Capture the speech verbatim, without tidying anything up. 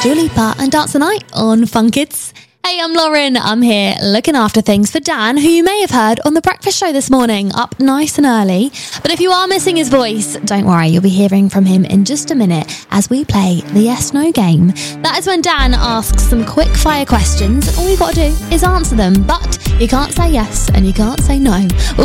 Dua Lipa and Dance the Night on Fun Kids. Hey, I'm Lauren. I'm here looking after things for Dan, who you may have heard on The Breakfast Show this morning, up nice and early. But if you are missing his voice, don't worry, you'll be hearing from him in just a minute as we play the Yes No game. That is when Dan asks some quick fire questions, and all you've got to do is answer them. But you can't say yes and you can't say no. We'll